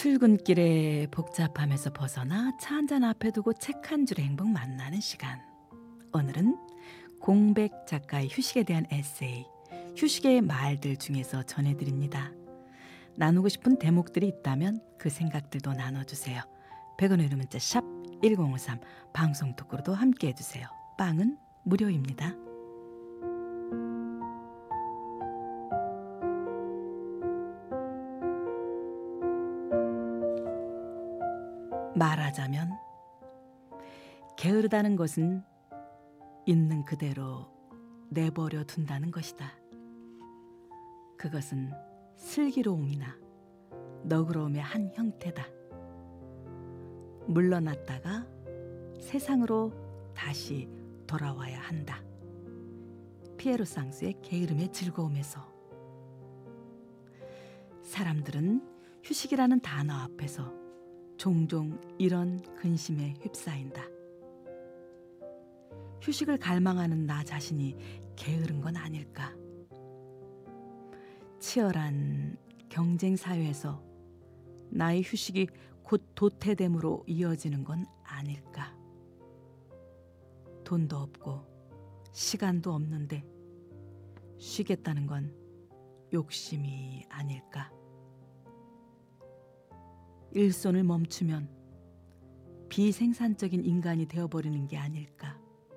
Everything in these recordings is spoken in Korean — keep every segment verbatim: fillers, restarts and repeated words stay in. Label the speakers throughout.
Speaker 1: 출근길에 복잡함에서 벗어나 차 한잔 앞에 두고 책 한 줄의 행복 만나는 시간. 오늘은 공백 작가의 휴식에 대한 에세이, 휴식의 말들 중에서 전해드립니다. 나누고 싶은 대목들이 있다면 그 생각들도 나눠주세요. 백 원의 문자 샵 일공오삼, 방송 토크로도 함께해 주세요. 빵은 무료입니다. 말하자면 게으르다는 것은 있는 그대로 내버려 둔다는 것이다. 그것은 슬기로움이나 너그러움의 한 형태다. 물러났다가 세상으로 다시 돌아와야 한다. 피에로 쌍스의 게으름의 즐거움에서. 사람들은 휴식이라는 단어 앞에서 종종 이런 근심에 휩싸인다. 휴식을 갈망하는 나 자신이 게으른 건 아닐까? 치열한 경쟁 사회에서 나의 휴식이 곧 도태됨으로 이어지는 건 아닐까? 돈도 없고 시간도 없는데 쉬겠다는 건 욕심이 아닐까? 일손을 멈추면 비생산적인 인간이 되어버리는 게 아닐까?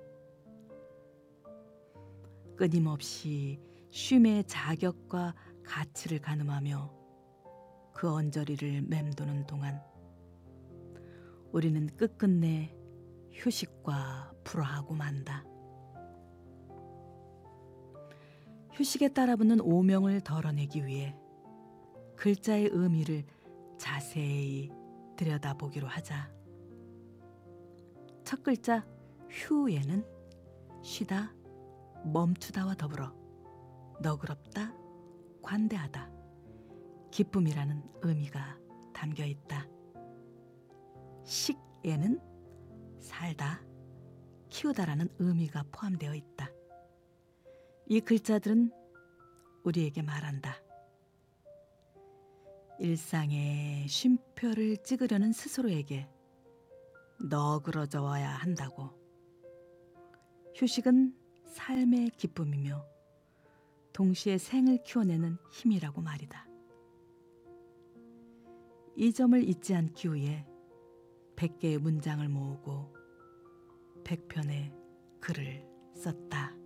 Speaker 1: 끊임없이 쉼의 자격과 가치를 가늠하며 그 언저리를 맴도는 동안 우리는 끝끝내 휴식과 불화하고 만다. 휴식에 따라붙는 오명을 덜어내기 위해 글자의 의미를 자세히 들여다보기로 하자. 첫 글자 휴에는 쉬다, 멈추다와 더불어 너그럽다, 관대하다, 기쁨이라는 의미가 담겨 있다. 식에는 살다, 키우다라는 의미가 포함되어 있다. 이 글자들은 우리에게 말한다. 일상의 쉼표를 찍으려는 스스로에게 너그러져야 한다고. 휴식은 삶의 기쁨이며 동시에 생을 키워내는 힘이라고 말이다. 이 점을 잊지 않기 위해 백 개의 문장을 모으고 백 편의 글을 썼다.